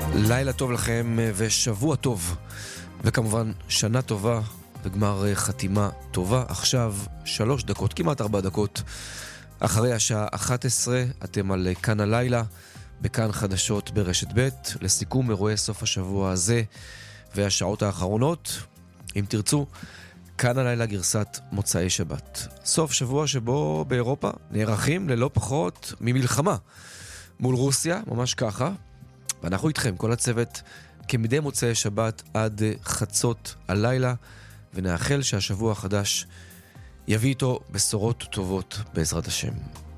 לילה טוב לכם ושבוע טוב, וכמובן שנה טובה וגמר חתימה טובה. עכשיו 3 דקות, כמעט 4 דקות אחרי השעה 11, אתם על כאן הלילה, בכאן חדשות ברשת ב', לסיכום אירועי סוף השבוע הזה והשעות האחרונות. אם תרצו, כאן הלילה גרסת מוצאי שבת. סוף שבוע שבו באירופה נערכים ללא פחות ממלחמה מול רוסיה, ממש ככה. ואנחנו איתכם, כל הצוות, כמדי מוצאי שבת עד חצות הלילה, ונאחל שהשבוע החדש יביא איתו בשורות טובות בעזרת השם.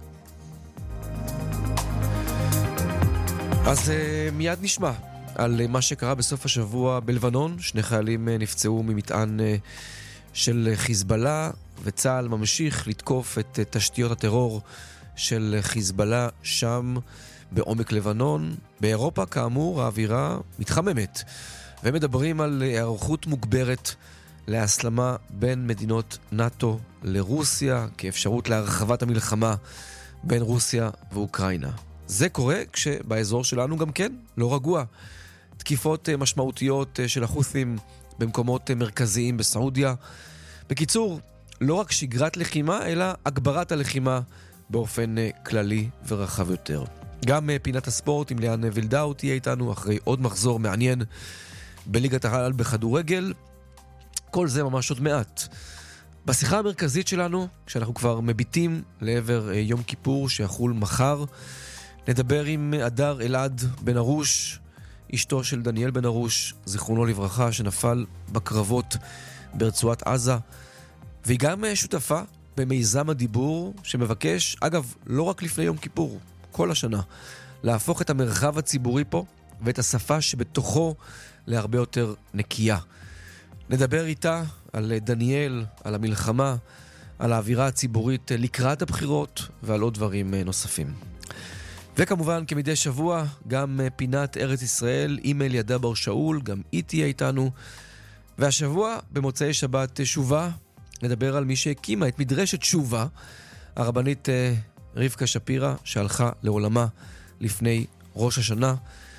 אז מיד נשמע על מה שקרה בסוף השבוע בלבנון. 2 חיילים נפצעו ממטען של חיזבאללה, וצה"ל ממשיך לתקוף את תשתיות הטרור של חיזבאללה שם בעומק לבנון. באירופה, כאמור, האווירה מתחממת, ומדברים על היערכות מוגברת להסלמה בין מדינות נאטו לרוסיה, כאפשרות להרחבת המלחמה בין רוסיה ואוקראינה. זה קורה כשבאזור שלנו גם כן לא רגוע. תקיפות משמעותיות של החות'ים במקומות מרכזיים בסעודיה. בקיצור, לא רק שגרת לחימה, אלא הגברת הלחימה באופן כללי ורחב יותר. גם פינת הספורט עם ליאן וילדאו תהיה איתנו אחרי עוד מחזור מעניין בליגת העל בכדורגל. כל זה ממש עוד מעט. בשיחה המרכזית שלנו, כשאנחנו כבר מביטים לעבר יום כיפור שיחול מחר, נדבר עם אדר אלעד בן ארוש, אשתו של דניאל בן ארוש, זיכרונו לברכה, שנפל בקרבות ברצועת עזה, והיא גם שותפה במיזם הדיבור שמבקש, אגב, לא רק לפני יום כיפור, כל השנה, להפוך את המרחב הציבורי פה ואת השפה שבתוכו להרבה יותר נקייה. נדבר איתה על דניאל, על המלחמה, על האווירה הציבורית לקראת הבחירות ועל עוד דברים נוספים. וכמובן, כמדי שבוע, גם פינת ארץ ישראל, אימייל ידע בר שאול, גם היא תהיה איתנו. והשבוע, במוצאי שבת שובה, נדבר על מי שהקימה את מדרשת שובה, הרבנית רבקה שפירא, שהלכה לעולמה לפני ראש השנה.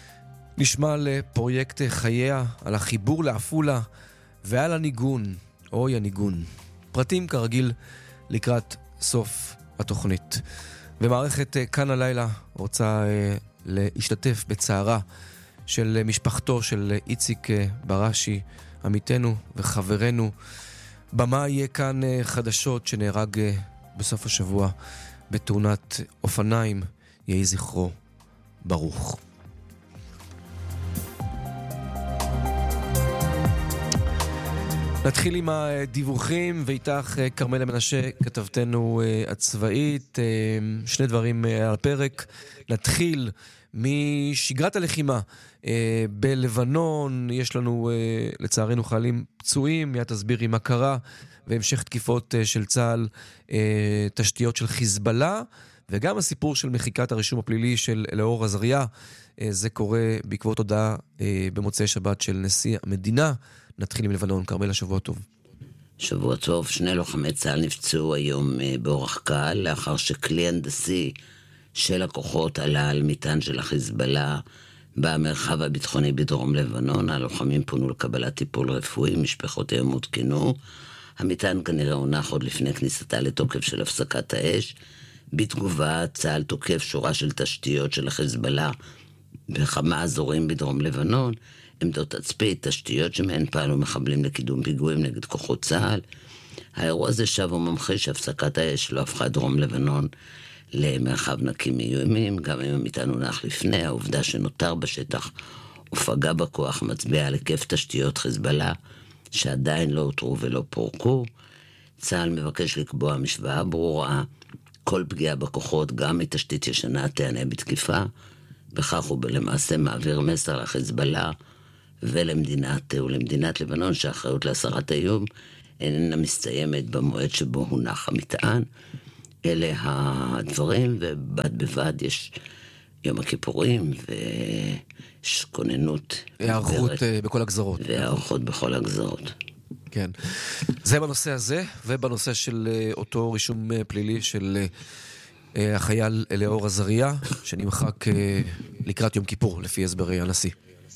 נשמע על פרויקט חייה, על החיבור לעפולה ועל הניגון, אוי הניגון. פרטים כרגיל לקראת סוף התוכנית. ומערכת כאן הלילה רוצה להשתתף בצערה של משפחתו של איציק בראשי, עמיתנו וחברנו. במה יהיה כאן חדשות שנהרג בסוף השבוע בתאונת אופניים, יהי זכרו ברוך. נתחיל עם הדיווחים, ואיתך קרמלה מנשה, כתבתנו הצבאית. 2 דברים על הפרק. נתחיל משגרת הלחימה בלבנון. יש לנו לצערנו חיילים פצועים, מיד תסבירי מה קרה, והמשך תקיפות של צה"ל, תשתיות של חיזבאללה, וגם הסיפור של מחיקת הרישום הפלילי של אלאור עזריה. זה קורה בעקבות הודעה במוצאי שבת של נשיא המדינה. נתחיל עם לבנון. קרמלה, שבוע טוב. שבוע טוב. 2 לוחמי צה"ל נפצעו היום באורח קל, לאחר שכלי הנדסי של הכוחות עלה על מטען של החיזבאללה במרחב הביטחוני בדרום לבנון. הלוחמים פונו לקבלת טיפול רפואי, משפחותיהם עודכנו. המטען כנראה הונח עוד לפני כניסתה לתוקף של הפסקת האש. בתגובה, צה"ל תוקף שורה של תשתיות של החיזבאללה בכמה אזורים בדרום לבנון, עמדות תצפית, תשתיות שמהן פעלו מחבלים לקידום פיגועים נגד כוחות צה"ל. האירוע הזה שב וממחיש שהפסקת האש לא הפכה דרום לבנון למרחב נקי מאיומים. גם אם המטען הונח לפני, העובדה שנותר בשטח ופגע בכוח מצביעה על היקף תשתיות חיזבאללה שעדיין לא הותרו ולא פורקו. צה"ל מבקש לקבוע משוואה ברורה, כל פגיעה בכוחות, גם מתשתית ישנה, תענה בתקיפה. בכך הוא למעשה מעביר מסר לחיזבאללה ולמדינת לבנון שהאחריות להסרת האיום איננה מסתיימת במועד שבו הונח המטען. אלה הדברים, ובד בבד יש יום הכיפורים ויש כוננות. הערכות בכל הגזרות. והערכות בכל הגזרות. כן. זה בנושא הזה, ובנושא של אותו רישום פלילי של החייל אלאור עזריה, שנמחק לקראת יום כיפור, לפי הסברי הנשיא.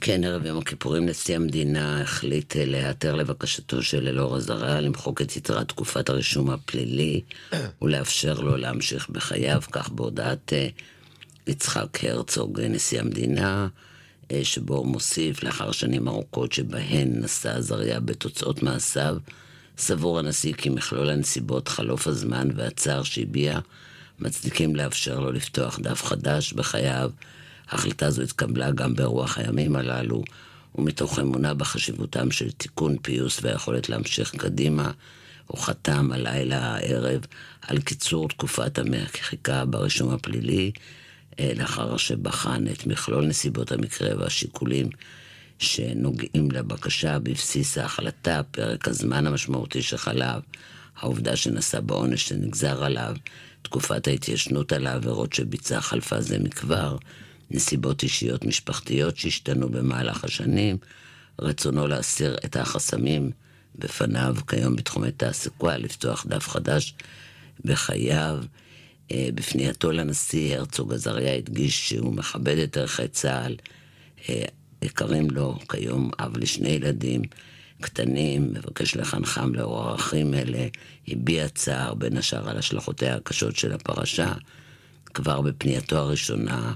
כן, ערב יום הכיפורים נשיא המדינה החליט להיעתר לבקשתו של אלאור אזריה למחוק את יתרת תקופת הרישום הפלילי ולאפשר לו להמשיך בחייו, כך בהודעת יצחק הרצוג, נשיא המדינה, שבו הוא מוסיף, לאחר שנים ארוכות שבהן נשא אזריה בתוצאות מעשיו, סבור הנשיא כי מכלול הנסיבות, חלוף הזמן והצער שהביע מצדיקים לאפשר לו לפתוח דף חדש בחייו. ההחלטה זו התקבלה גם ברוח הימים הללו, ומתוך אמונה בחשיבותם של תיקון, פיוס והיכולת להמשיך קדימה, הוא חתם הלילה הערב על קיצור תקופת המחיקה ברישום הפלילי, לאחר שבחן את מכלול נסיבות המקרה והשיקולים שנוגעים לבקשה בבסיס ההחלטה, פרק הזמן המשמעותי שחלב, העובדה שנשא בעונש שנגזר עליו, תקופת ההתיישנות על העבירות שביצע חלפה זה מכבר, נסיבות אישיות משפחתיות שהשתנו במהלך השנים, רצונו להסיר את החסמים בפניו כיום בתחומי תעסוקה, לפתוח דף חדש בחייו. בפנייתו לנשיא הרצוג עזריה הדגיש שהוא מכבד את ערכי צה"ל, יקרים לו כיום אב לשני ילדים קטנים, מבקש לחנכם לאור ערכים אלה, הביע צער בין השאר על השלכותיה הקשות של הפרשה. כבר בפנייתו הראשונה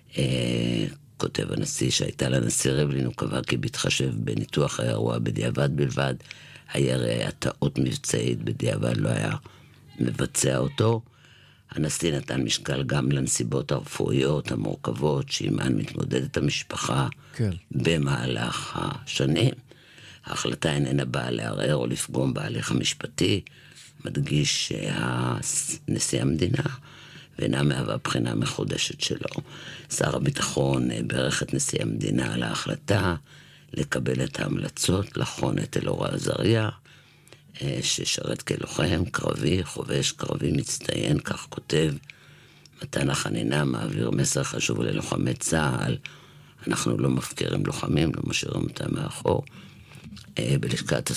כותב הנשיא שהייתה לנשיא ריבלין, הוא קבע כי בהתחשב בניתוח האירוע בדיעבד בלבד, הירי היה טעות מבצעית, בדיעבד לא היה מבצע אותו. הנשיא נתן משקל גם לנסיבות הרפואיות המורכבות שעימן מתמודדת המשפחה במהלך השנים. ההחלטה איננה באה לערער או לפגום בהליך המשפטי, מדגיש נשיא המדינה, ואינה מהווה בחינה מחודשת שלו. שר הביטחון ברך את נשיא המדינה על ההחלטה לקבל את ההמלצות לחון את אלאור אזריה, ששרת כלוחם, קרבי, חובש, קרבי מצטיין, כך כותב. מתן החנינה מעביר מסר חשוב ללוחמי צה"ל, אנחנו לא מפקירים לוחמים, לא משאירים אותם מאחור. בלשכת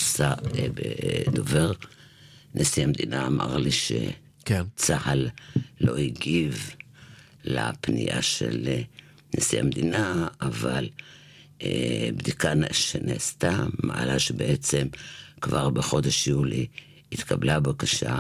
בדובר נשיא המדינה אמר לי שצה"ל לא הגיב לפנייה של נשיא המדינה, אבל בדיקה שנעשתה מעלה שבעצם כבר בחודש יולי התקבלה בקשה,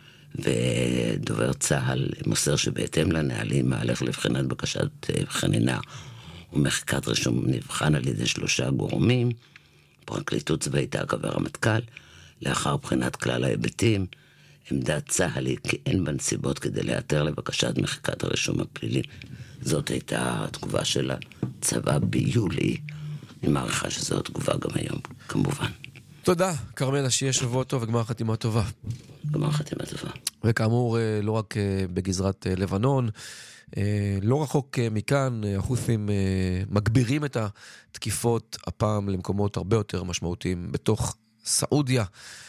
ודובר צה"ל מוסר שבהתאם לנהלים מהלך לבחינת בקשת חנינה ומחיקת רישום נבחן על ידי 3 גורמים, פרקליטות צבאית והרמטכ"ל. לאחר בחינת כלל ההיבטים, עמדת צה"ל היא כי אין בנסיבות כדי להיעתר לבקשת מחיקת הרישום הפלילי. זאת הייתה התגובה של הצבא ביולי. אני מעריכה שזו התגובה גם היום, כמובן. תודה, כרמלה, שיהיה שבוע טוב וגמר חתימה טובה. גמר חתימה טובה. וכאמור, לא רק בגזרת לבנון, לא רחוק מכאן, החות'ים מגבירים את התקיפות הפעם למקומות הרבה יותר משמעותיים בתוך סעודיה.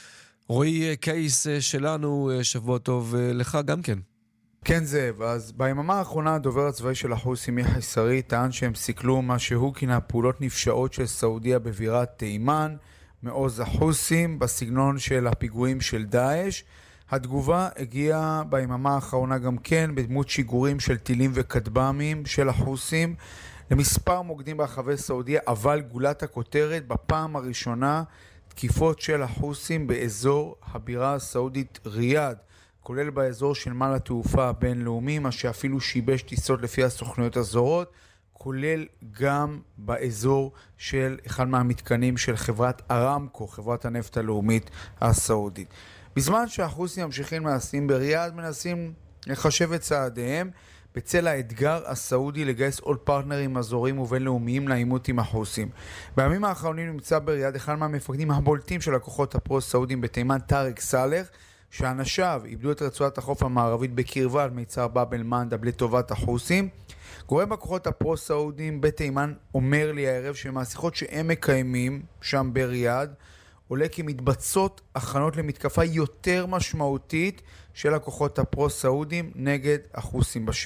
רועי קייס שלנו, שבוע טוב לך גם כן. כן זאב, אז ביממה האחרונה הדובר הצבאי של החות'ים יחיא סרי טען שהם סיכלו מה שהוא כינה פעולות נפשעות של סעודיה בבירת תימן, מעוז החות'ים בסגנון של הפיגועים של דאעש. התגובה הגיעה ביממה האחרונה גם כן בדמות שיגורים של טילים וכטב"מים של החות'ים למספר מוקדים ברחבי סעודיה, אבל גולת הכותרת בפעם הראשונה תקיפות של החות'ים באזור הבירה הסעודית ריאד, כולל באזור של נמל התעופה הבינלאומי, מה שאפילו שיבש טיסות לפי הסוכנויות הזרות, כולל גם באזור של אחד מהמתקנים של חברת ארמקו, חברת הנפט הלאומית הסעודית. בזמן שהחות'ים ממשיכים מעשים בריאד, מנסים לחשב את צעדיהם בצל האתגר הסעודי לגייס עוד פרטנרים אזוריים ובינלאומיים לעימות עם החות'ים. בימים האחרונים נמצא בריאד אחד מהמפקדים הבולטים של הכוחות הפרו-סעודיים בתימן, טארק סאלח, שאנשיו איבדו את רצועת החוף המערבית בקרבה על מיצר באב אל-מנדב לטובת החות'ים. גורם בכוחות הפרו-סעודיים בתימן אומר לי הערב שמהשיחות שהם מקיימים שם בריאד עולה כי מתבצעות הכנות למתקפה יותר משמעותית של הכוחות הפרו-סעודיים נגד החות'ים בשטח.